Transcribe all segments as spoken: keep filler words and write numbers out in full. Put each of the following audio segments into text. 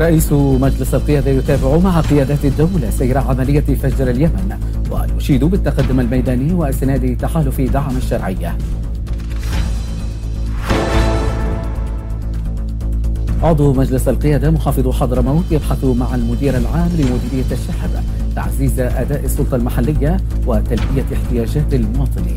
رئيس مجلس القيادة يتابع مع قيادات الدولة سير عملية فجر اليمن ويشيد بالتقدم الميداني وإسناد تحالف دعم الشرعية. عضو مجلس القيادة محافظ حضرموت يبحث مع المدير العام لمديرية الشحن تعزيز أداء السلطة المحلية وتلبية احتياجات المواطنين.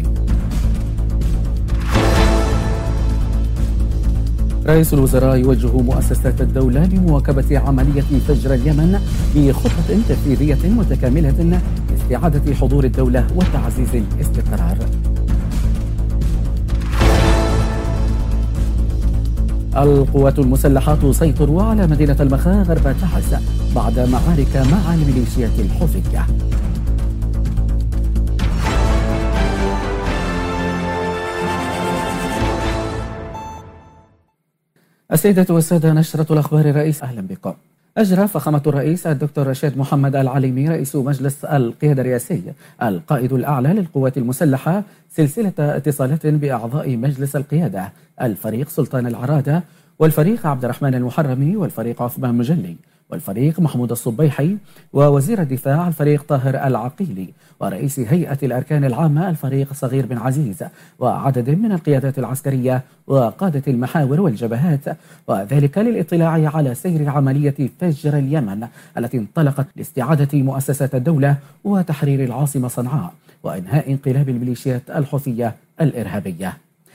رئيس الوزراء يوجه مؤسسات الدولة لمواكبة عملية فجر اليمن بخطة تنفيذية متكاملة لاستعادة حضور الدولة وتعزيز الاستقرار. القوات المسلحة تسيطر على مدينة المخا غرب تعز بعد معارك مع الميليشيات الحوثية. السيدة والسادة، نشرة الأخبار الرئيس، أهلا بكم. أجرى فخامة الرئيس الدكتور رشاد محمد العليمي رئيس مجلس القيادة الرئاسي القائد الأعلى للقوات المسلحة سلسلة اتصالات بأعضاء مجلس القيادة الفريق سلطان العرادة والفريق عبد الرحمن المحرمي والفريق عثمان مجلي والفريق محمود الصبيحي ووزير الدفاع الفريق طاهر العقيلي ورئيس هيئة الأركان العامة الفريق صغير بن عزيز وعدد من القيادات العسكرية وقادة المحاور والجبهات، وذلك للاطلاع على سير عملية فجر اليمن التي انطلقت لاستعادة مؤسسات الدولة وتحرير العاصمة صنعاء وإنهاء انقلاب الميليشيات الحوثية الإرهابية.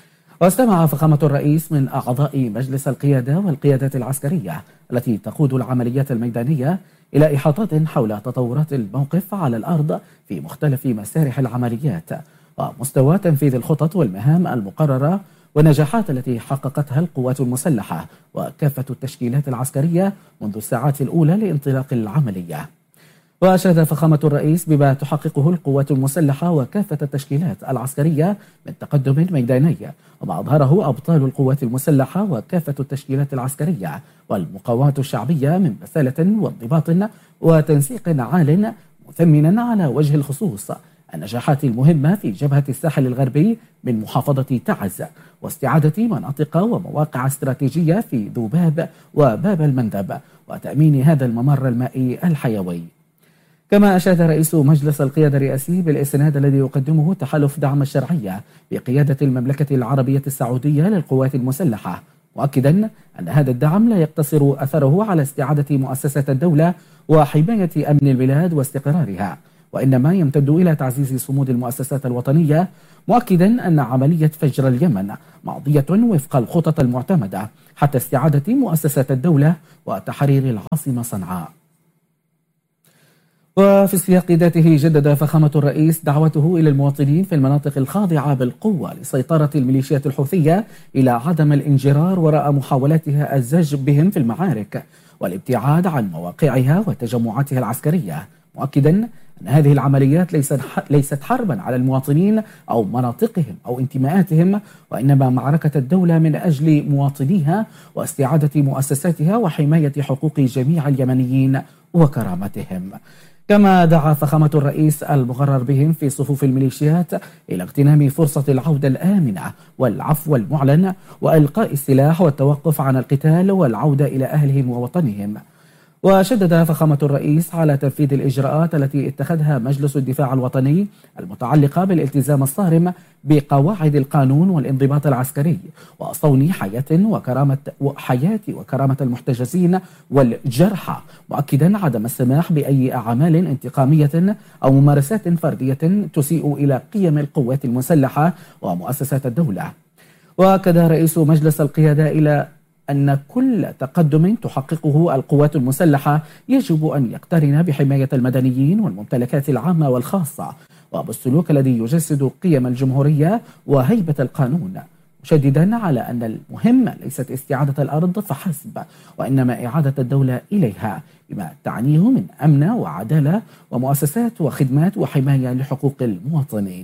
واستمع فخامة الرئيس من أعضاء مجلس القيادة والقيادات العسكرية التي تقود العمليات الميدانية إلى إحاطات حول تطورات الموقف على الأرض في مختلف مسارح العمليات ومستوى تنفيذ الخطط والمهام المقررة والنجاحات التي حققتها القوات المسلحة وكافة التشكيلات العسكرية منذ الساعات الأولى لانطلاق العملية. وأشاد فخامة الرئيس بما تحققه القوات المسلحة وكافة التشكيلات العسكرية من تقدم ميداني وما أظهره أبطال القوات المسلحة وكافة التشكيلات العسكرية والمقاومة الشعبية من بسالة وانضباط وتنسيق عال، مثمنا على وجه الخصوص النجاحات المهمة في جبهة الساحل الغربي من محافظة تعز واستعادة مناطق ومواقع استراتيجية في ذوباب وباب المندب وتأمين هذا الممر المائي الحيوي. كما أشاد رئيس مجلس القيادة الرئاسي بالإسناد الذي يقدمه تحالف دعم الشرعية بقيادة المملكة العربية السعودية للقوات المسلحة، مؤكدا أن هذا الدعم لا يقتصر أثره على استعادة مؤسسات الدولة وحماية أمن البلاد واستقرارها، وإنما يمتد إلى تعزيز صمود المؤسسات الوطنية، مؤكدا أن عملية فجر اليمن ماضية وفق الخطط المعتمدة حتى استعادة مؤسسات الدولة وتحرير العاصمة صنعاء. وفي السياق ذاته جدد فخامة الرئيس دعوته إلى المواطنين في المناطق الخاضعة بالقوة لسيطرة الميليشيات الحوثية إلى عدم الانجرار وراء محاولاتها الزج بهم في المعارك والابتعاد عن مواقعها وتجمعاتها العسكرية، مؤكدا أن هذه العمليات ليست حربا على المواطنين أو مناطقهم أو انتماءاتهم، وإنما معركة الدولة من أجل مواطنيها واستعادة مؤسساتها وحماية حقوق جميع اليمنيين وكرامتهم. كما دعا فخامة الرئيس المغرر بهم في صفوف الميليشيات إلى اغتنام فرصة العودة الآمنة والعفو المعلن وإلقاء السلاح والتوقف عن القتال والعودة إلى أهلهم ووطنهم. وشدد فخامة الرئيس على تنفيذ الإجراءات التي اتخذها مجلس الدفاع الوطني المتعلقة بالالتزام الصارم بقواعد القانون والانضباط العسكري وصون حياة وكرامة حياة وكرامة المحتجزين والجرحى، مؤكدا عدم السماح بأي أعمال انتقامية أو ممارسات فردية تسيء إلى قيم القوات المسلحة ومؤسسات الدولة. وأكد رئيس مجلس القيادة إلى أن كل تقدم تحققه القوات المسلحة يجب أن يقترن بحماية المدنيين والممتلكات العامة والخاصة وبالسلوك الذي يجسد قيم الجمهورية وهيبة القانون، مشددا على أن المهم ليست استعادة الأرض فحسب، وإنما إعادة الدولة إليها بما تعنيه من أمن وعدالة ومؤسسات وخدمات وحماية لحقوق المواطنين.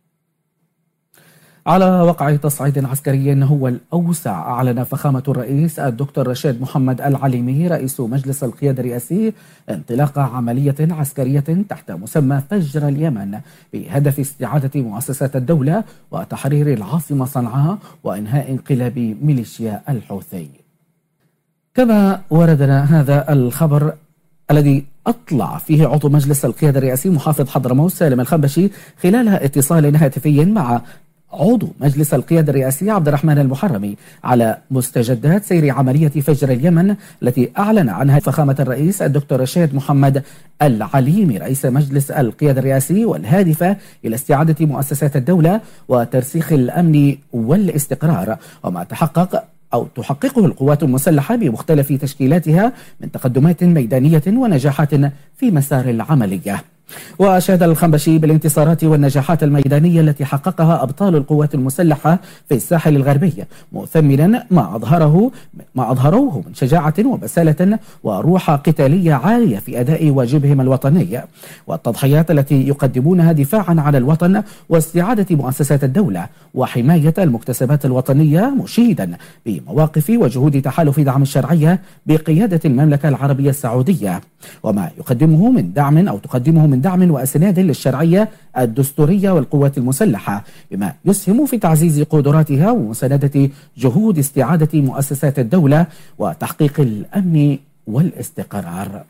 على وقع تصعيد عسكري هو الأوسع، أعلن فخامة الرئيس الدكتور رشاد محمد العليمي رئيس مجلس القيادة الرئاسي انطلاق عملية عسكرية تحت مسمى فجر اليمن بهدف استعادة مؤسسات الدولة وتحرير العاصمة صنعاء وإنهاء انقلاب ميليشيا الحوثي. كما وردنا هذا الخبر الذي أطلع فيه عضو مجلس القيادة الرئاسي محافظ حضرموت سالم الخنبشي خلال اتصال هاتفي مع عضو مجلس القيادة الرئاسي عبد الرحمن المحرمي على مستجدات سير عملية فجر اليمن التي أعلن عنها فخامة الرئيس الدكتور رشيد محمد العليمي رئيس مجلس القيادة الرئاسي، والهادفة إلى استعادة مؤسسات الدولة وترسيخ الأمن والاستقرار، وما تحقق أو تحققه القوات المسلحة بمختلف تشكيلاتها من تقدمات ميدانية ونجاحات في مسار العملية. وأشاد الخنبشي بالانتصارات والنجاحات الميدانية التي حققها أبطال القوات المسلحة في الساحل الغربي، مثمنا ما أظهره ما أظهروه من شجاعة وبسالة وروح قتالية عالية في أداء واجبهم الوطني، والتضحيات التي يقدمونها دفاعا عن الوطن واستعادة مؤسسات الدولة وحماية المكتسبات الوطنية، مشيدا بمواقف وجهود تحالف دعم الشرعية بقيادة المملكة العربية السعودية، وما يقدمه من دعم أو تقدمه من دعم وأسناد للشرعية الدستورية والقوات المسلحة، بما يسهم في تعزيز قدراتها ومساندة جهود استعادة مؤسسات الدولة وتحقيق الأمن والاستقرار.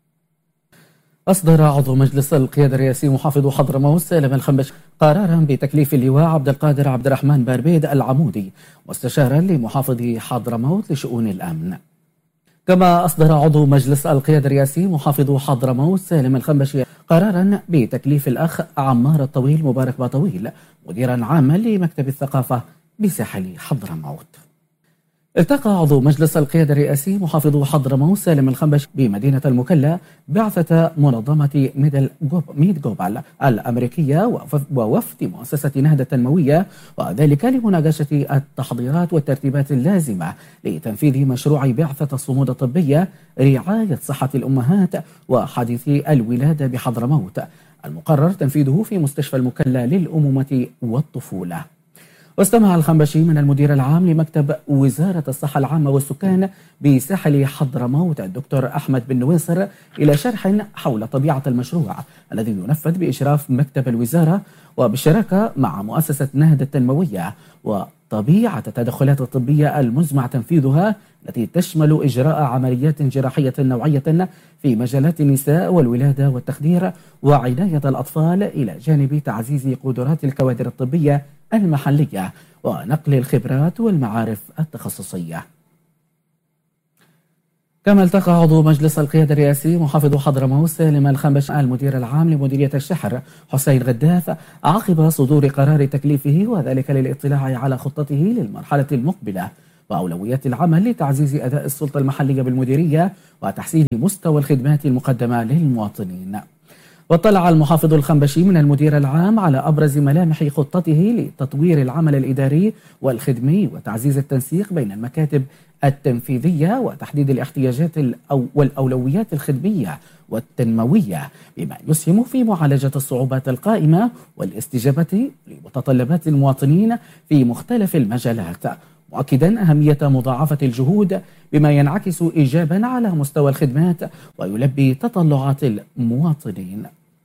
أصدر عضو مجلس القيادة الرئاسي محافظ حضرموت سالم الخنبشي قرارا بتكليف اللواء عبد القادر عبد الرحمن باربيد العمودي مستشارا لمحافظ حضرموت لشؤون الأمن. كما أصدر عضو مجلس القيادة الرئاسي محافظ حضرموت سالم الخنبشي قرارا بتكليف الأخ عمار الطويل مبارك باطويل مديرا عاما لمكتب الثقافة بساحل حضرموت. التقى عضو مجلس القيادة الرئاسي محافظ حضرموت سالم الخنبشي بمدينة المكلا بعثة منظمة ميدل جوب ميد جوبال الأمريكية ووفد مؤسسة نهضة تنموية، وذلك لمناقشة التحضيرات والترتيبات اللازمة لتنفيذ مشروع بعثة الصمود الطبية رعاية صحة الأمهات وحديثي الولادة بحضرموت المقرر تنفيذه في مستشفى المكلا للأمومة والطفولة. واستمع الخنبشي من المدير العام لمكتب وزارة الصحة العامة والسكان بساحل حضرموت الدكتور أحمد بن نويصر إلى شرح حول طبيعة المشروع الذي ينفذ بإشراف مكتب الوزارة وبالشراكة مع مؤسسة نهضة التنموية، وطبيعة التدخلات الطبية المزمع تنفيذها التي تشمل إجراء عمليات جراحية نوعية في مجالات النساء والولادة والتخدير وعناية الأطفال، إلى جانب تعزيز قدرات الكوادر الطبية المحلية ونقل الخبرات والمعارف التخصصية. كما التقى عضو مجلس القيادة الرئاسي محافظ حضرموت سالم الخنبشي المدير العام لمديرية الشحر حسين غداف عقب صدور قرار تكليفه، وذلك للاطلاع على خطته للمرحلة المقبلة وأولويات العمل لتعزيز أداء السلطة المحلية بالمديرية وتحسين مستوى الخدمات المقدمة للمواطنين. واطلع المحافظ الخنبشي من المدير العام على أبرز ملامح خطته لتطوير العمل الإداري والخدمي وتعزيز التنسيق بين المكاتب التنفيذية وتحديد الاحتياجات والأولويات الخدمية والتنموية، بما يسهم في معالجة الصعوبات القائمة والاستجابة لمتطلبات المواطنين في مختلف المجالات، مؤكدا أهمية مضاعفة الجهود بما ينعكس إيجابا على مستوى الخدمات ويلبي تطلعات المواطنين.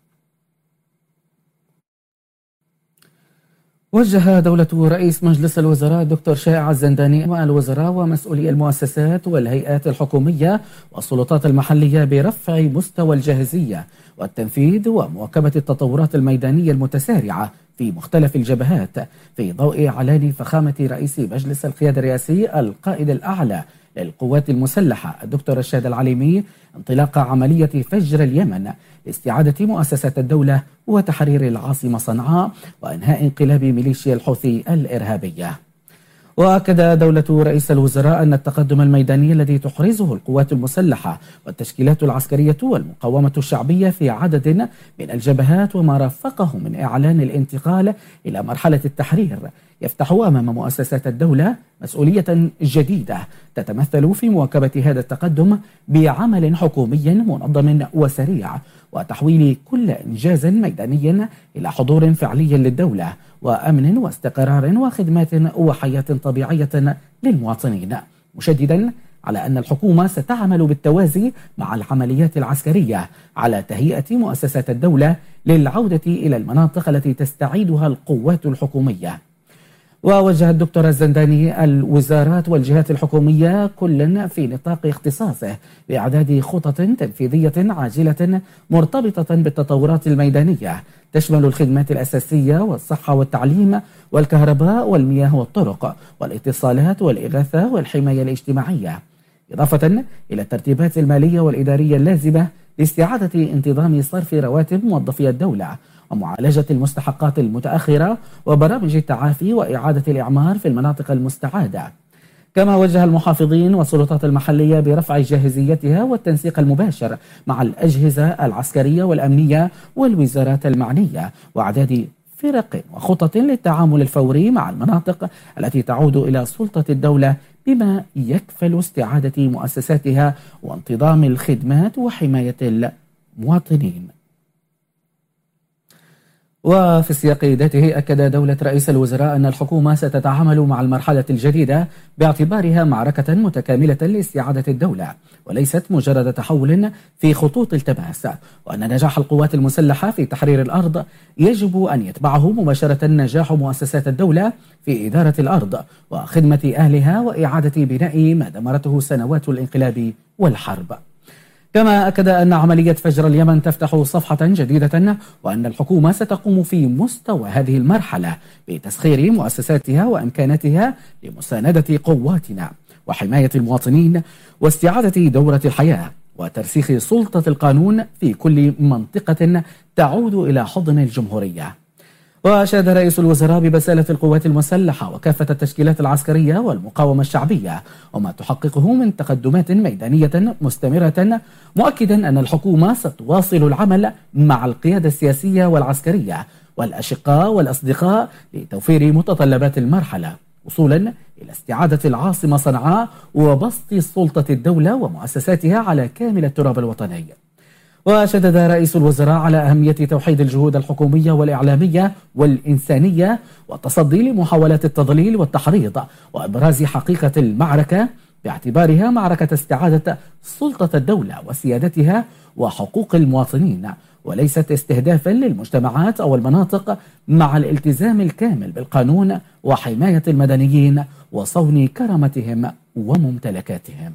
وجه دولة رئيس مجلس الوزراء الدكتور شائع الزنداني والوزراء ومسؤولي المؤسسات والهيئات الحكومية والسلطات المحلية برفع مستوى الجاهزية والتنفيذ ومواكبة التطورات الميدانية المتسارعة في مختلف الجبهات، في ضوء إعلان فخامة رئيس مجلس القيادة الرئاسي القائد الأعلى للقوات المسلحة الدكتور رشيد العليمي انطلاق عملية فجر اليمن لاستعادة مؤسسات الدولة وتحرير العاصمة صنعاء وإنهاء انقلاب ميليشيا الحوثي الإرهابية. وأكد دولة رئيس الوزراء أن التقدم الميداني الذي تحرزه القوات المسلحة والتشكيلات العسكرية والمقاومة الشعبية في عدد من الجبهات وما رافقه من إعلان الانتقال إلى مرحلة التحرير يفتح أمام مؤسسات الدولة مسؤولية جديدة تتمثل في مواكبة هذا التقدم بعمل حكومي منظم وسريع وتحويل كل إنجاز ميداني إلى حضور فعلي للدولة وأمن واستقرار وخدمات وحياة طبيعية للمواطنين، مشددا على أن الحكومة ستعمل بالتوازي مع العمليات العسكرية على تهيئة مؤسسات الدولة للعودة إلى المناطق التي تستعيدها القوات الحكومية، ووجه الدكتور الزنداني الوزارات والجهات الحكومية كل في نطاق اختصاصه بإعداد خطط تنفيذية عاجلة مرتبطة بالتطورات الميدانية تشمل الخدمات الأساسية والصحة والتعليم والكهرباء والمياه والطرق والاتصالات والإغاثة والحماية الاجتماعية، إضافة إلى الترتيبات المالية والإدارية اللازمة لاستعادة انتظام صرف رواتب موظفي الدولة ومعالجة المستحقات المتأخرة وبرامج التعافي وإعادة الإعمار في المناطق المستعادة. كما وجه المحافظين والسلطات المحلية برفع جاهزيتها والتنسيق المباشر مع الأجهزة العسكرية والأمنية والوزارات المعنية وإعداد فرق وخطط للتعامل الفوري مع المناطق التي تعود إلى سلطة الدولة بما يكفل استعادة مؤسساتها وانتظام الخدمات وحماية المواطنين. وفي سياق ذاته أكد دولة رئيس الوزراء أن الحكومة ستتعامل مع المرحلة الجديدة باعتبارها معركة متكاملة لاستعادة الدولة وليست مجرد تحول في خطوط التماس، وأن نجاح القوات المسلحة في تحرير الأرض يجب أن يتبعه مباشرة نجاح مؤسسات الدولة في إدارة الأرض وخدمة أهلها وإعادة بناء ما دمرته سنوات الانقلاب والحرب. كما أكد أن عملية فجر اليمن تفتح صفحة جديدة وأن الحكومة ستقوم في مستوى هذه المرحلة بتسخير مؤسساتها وإمكاناتها لمساندة قواتنا وحماية المواطنين واستعادة دورة الحياة وترسيخ سلطة القانون في كل منطقة تعود إلى حضن الجمهورية. وأشاد رئيس الوزراء ببسالة القوات المسلحة وكافة التشكيلات العسكرية والمقاومة الشعبية وما تحققه من تقدمات ميدانية مستمرة، مؤكدا أن الحكومة ستواصل العمل مع القيادة السياسية والعسكرية والأشقاء والأصدقاء لتوفير متطلبات المرحلة وصولا إلى استعادة العاصمة صنعاء وبسط سلطة الدولة ومؤسساتها على كامل التراب الوطني. وشدد رئيس الوزراء على أهمية توحيد الجهود الحكومية والإعلامية والإنسانية والتصدي لمحاولات التضليل والتحريض وإبراز حقيقة المعركة باعتبارها معركة استعادة سلطة الدولة وسيادتها وحقوق المواطنين وليست استهدافا للمجتمعات أو المناطق، مع الالتزام الكامل بالقانون وحماية المدنيين وصون كرامتهم وممتلكاتهم.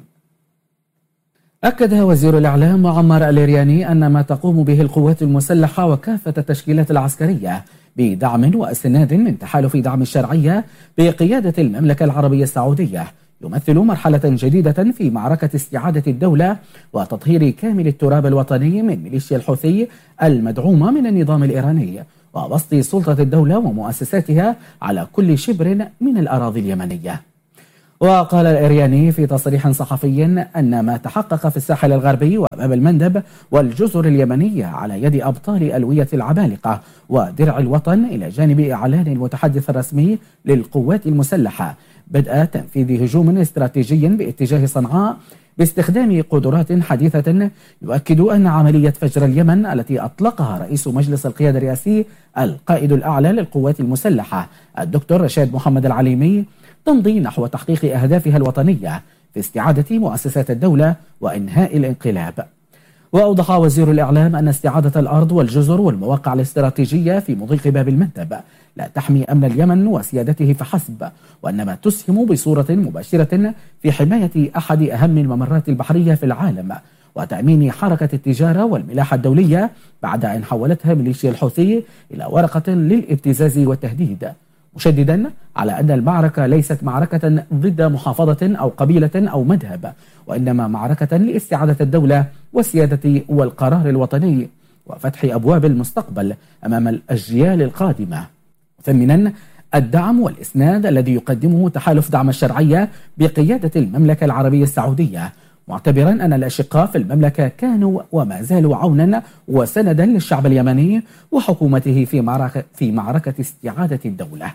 أكد وزير الإعلام معمر الإرياني أن ما تقوم به القوات المسلحة وكافة التشكيلات العسكرية بدعم وإسناد من تحالف دعم الشرعية بقيادة المملكة العربية السعودية يمثل مرحلة جديدة في معركة استعادة الدولة وتطهير كامل التراب الوطني من ميليشيا الحوثي المدعومة من النظام الإيراني وبسط سلطة الدولة ومؤسساتها على كل شبر من الأراضي اليمنية. وقال الإرياني في تصريح صحفي أن ما تحقق في الساحل الغربي وباب المندب والجزر اليمنية على يد أبطال ألوية العمالقة ودرع الوطن إلى جانب إعلان المتحدث الرسمي للقوات المسلحة بدء تنفيذ هجوم استراتيجي باتجاه صنعاء باستخدام قدرات حديثة يؤكد أن عملية فجر اليمن التي أطلقها رئيس مجلس القيادة الرئاسي القائد الأعلى للقوات المسلحة الدكتور رشاد محمد العليمي تمضي نحو تحقيق أهدافها الوطنية في استعادة مؤسسات الدولة وإنهاء الانقلاب. وأوضح وزير الإعلام أن استعادة الأرض والجزر والمواقع الاستراتيجية في مضيق باب المندب لا تحمي أمن اليمن وسيادته فحسب، وإنما تسهم بصورة مباشرة في حماية أحد أهم الممرات البحرية في العالم وتأمين حركة التجارة والملاحة الدولية بعد أن حولتها ميليشيا الحوثي إلى ورقة للابتزاز والتهديد، مشددا على أن المعركة ليست معركة ضد محافظة أو قبيلة أو مذهب، وإنما معركة لاستعادة الدولة والسيادة والقرار الوطني وفتح أبواب المستقبل أمام الأجيال القادمة، مثمنا الدعم والإسناد الذي يقدمه تحالف دعم الشرعية بقيادة المملكة العربية السعودية، معتبرا أن الأشقاء في المملكة كانوا وما زالوا عونا وسندا للشعب اليمني وحكومته في معركة, في معركة استعادة الدولة.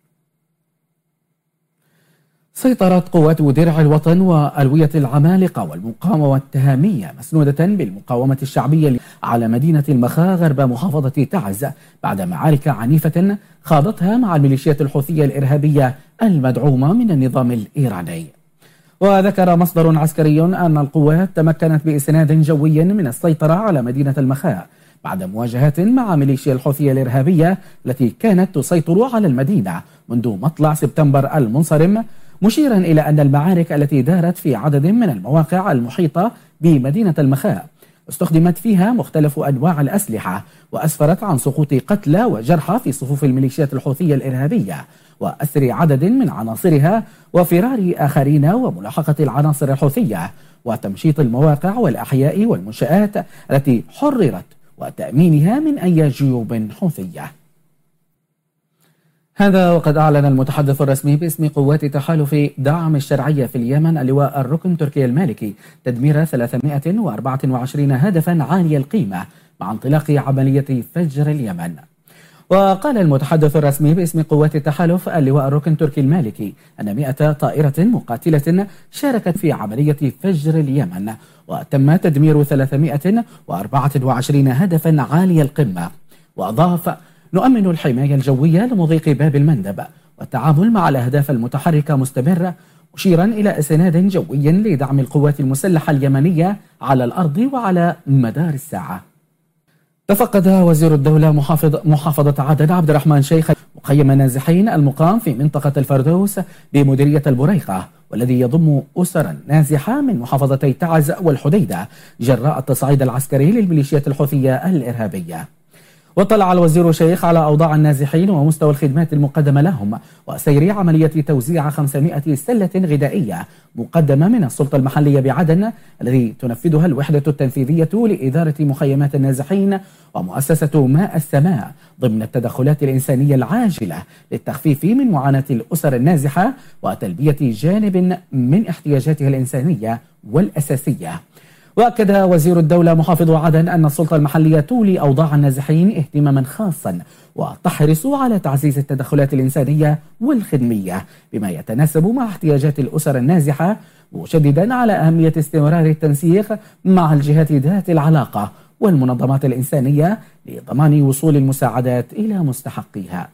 سيطرت قوات درع الوطن وألوية العمالقة والمقاومة التهامية مسنودة بالمقاومة الشعبية على مدينة المخا غرب محافظة تعز بعد معارك عنيفة خاضتها مع الميليشيات الحوثية الإرهابية المدعومة من النظام الإيراني. وذكر مصدر عسكري أن القوات تمكنت بإسناد جوي من السيطرة على مدينة المخا بعد مواجهات مع ميليشيا الحوثية الإرهابية التي كانت تسيطر على المدينة منذ مطلع سبتمبر المنصرم، مشيرا إلى أن المعارك التي دارت في عدد من المواقع المحيطة بمدينة المخاء استخدمت فيها مختلف أنواع الأسلحة، وأسفرت عن سقوط قتلى وجرحى في صفوف الميليشيات الحوثية الإرهابية وأسر عدد من عناصرها وفرار آخرين وملاحقة العناصر الحوثية وتمشيط المواقع والأحياء والمنشآت التي حررت وتأمينها من أي جيوب حوثية. هذا وقد أعلن المتحدث الرسمي باسم قوات تحالف دعم الشرعية في اليمن اللواء الركن تركي المالكي تدمير ثلاثمائة وأربعة وعشرين هدفا عالي القيمة مع انطلاق عملية فجر اليمن. وقال المتحدث الرسمي باسم قوات التحالف اللواء الركن تركي المالكي أن مئة طائرة مقاتلة شاركت في عملية فجر اليمن وتم تدمير ثلاثمائة وأربعة وعشرين هدفا عالي القمة. وأضاف: نؤمن الحماية الجوية لمضيق باب المندب والتعامل مع الأهداف المتحركة مستمر، مشيرا إلى إسناد جوي لدعم القوات المسلحة اليمنية على الأرض وعلى مدار الساعة. تفقد وزير الدولة محافظ محافظة عدن عبد الرحمن شيخ مخيم النازحين المقام في منطقة الفردوس بمديرية البريقة، والذي يضم أسرا نازحة من محافظتي تعز والحديدة جراء التصعيد العسكري للميليشيات الحوثية الإرهابية. واطلع الوزير شيخ على أوضاع النازحين ومستوى الخدمات المقدمة لهم وسير عملية توزيع خمسمائة سلة غذائية مقدمة من السلطة المحلية بعدن الذي تنفذها الوحدة التنفيذية لإدارة مخيمات النازحين ومؤسسة ماء السماء ضمن التدخلات الإنسانية العاجلة للتخفيف من معاناة الأسر النازحة وتلبية جانب من احتياجاتها الإنسانية والأساسية. وأكد وزير الدولة محافظ عدن أن السلطة المحلية تولي أوضاع النازحين اهتماما خاصا وتحرص على تعزيز التدخلات الإنسانية والخدمية بما يتناسب مع احتياجات الأسر النازحة، مشددا على أهمية استمرار التنسيق مع الجهات ذات العلاقة والمنظمات الإنسانية لضمان وصول المساعدات إلى مستحقيها.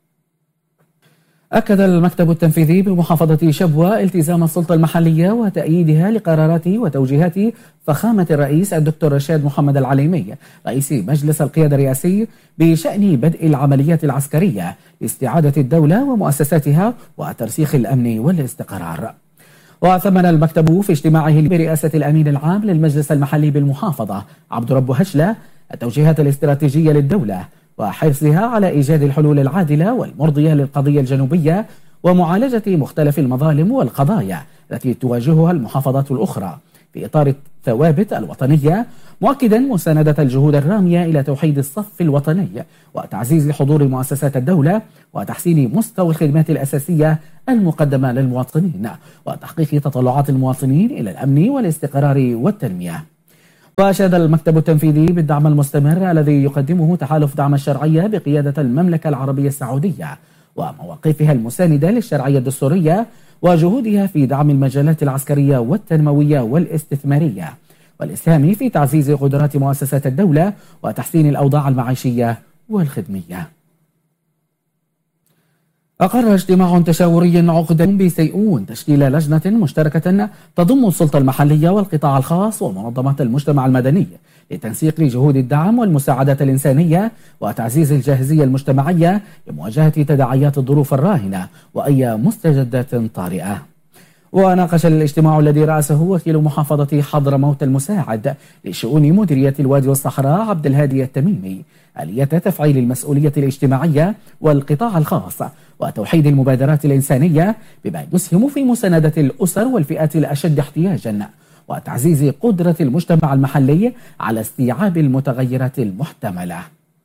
أكد المكتب التنفيذي بمحافظة شبوة التزام السلطة المحلية وتأييدها لقرارات وتوجيهات فخامة الرئيس الدكتور رشاد محمد العليمي رئيس مجلس القيادة الرئاسي بشأن بدء العمليات العسكرية لاستعادة الدولة ومؤسساتها وترسيخ الأمن والاستقرار. وثمن المكتب في اجتماعه برئاسة الأمين العام للمجلس المحلي بالمحافظة عبد رب هشلة التوجيهات الاستراتيجية للدولة وحرصها على إيجاد الحلول العادلة والمرضية للقضية الجنوبية ومعالجة مختلف المظالم والقضايا التي تواجهها المحافظات الأخرى في إطار الثوابت الوطنية، مؤكدا مساندة الجهود الرامية إلى توحيد الصف الوطني وتعزيز حضور مؤسسات الدولة وتحسين مستوى الخدمات الأساسية المقدمة للمواطنين وتحقيق تطلعات المواطنين إلى الأمن والاستقرار والتنمية. وأشاد المكتب التنفيذي بالدعم المستمر الذي يقدمه تحالف دعم الشرعية بقيادة المملكة العربية السعودية ومواقفها المساندة للشرعية الدستورية وجهودها في دعم المجالات العسكرية والتنموية والاستثمارية والإسهام في تعزيز قدرات مؤسسات الدولة وتحسين الأوضاع المعيشية والخدمية. أقر اجتماع تشاوري عقد بسيئون تشكيل لجنة مشتركة تضم السلطة المحلية والقطاع الخاص ومنظمات المجتمع المدني لتنسيق جهود الدعم والمساعدات الإنسانية وتعزيز الجاهزية المجتمعية لمواجهة تداعيات الظروف الراهنة وأي مستجدات طارئة. وناقش الاجتماع الذي رأسه وكيل محافظة حضرموت المساعد لشؤون مديرية الوادي والصحراء عبد الهادي التميمي آلية تفعيل المسؤولية الاجتماعية والقطاع الخاص وتوحيد المبادرات الإنسانية بما يسهم في مساندة الأسر والفئات الأشد احتياجا وتعزيز قدرة المجتمع المحلي على استيعاب المتغيرات المحتملة.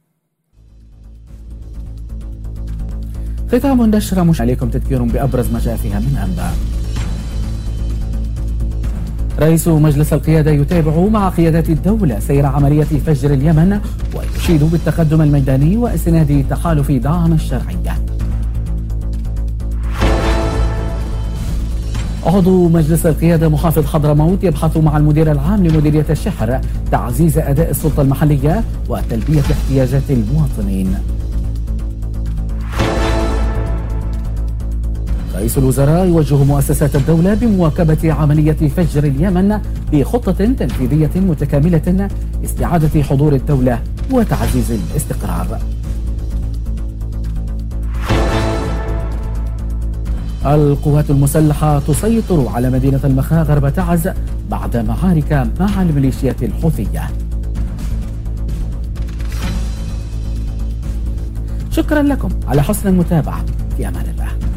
ختام النشرة مش عليكم تذكير بأبرز ما جاء فيها من أنباء. رئيس مجلس القيادة يتابع مع قيادات الدولة سير عملية فجر اليمن ويشيد بالتقدم الميداني وإسناد تحالف دعم الشرعية. عضو مجلس القيادة محافظ حضرموت يبحث مع المدير العام لمديرية الشحر تعزيز أداء السلطة المحلية وتلبية احتياجات المواطنين. رئيس الوزراء يوجه مؤسسات الدولة بمواكبة عملية فجر اليمن بخطة تنفيذية متكاملة لاستعادة حضور الدولة وتعزيز الاستقرار. القوات المسلحة تسيطر على مدينة المخا غرب تعز بعد معارك مع الميليشيات الحوثية. شكرا لكم على حسن المتابعة، في أمان الله.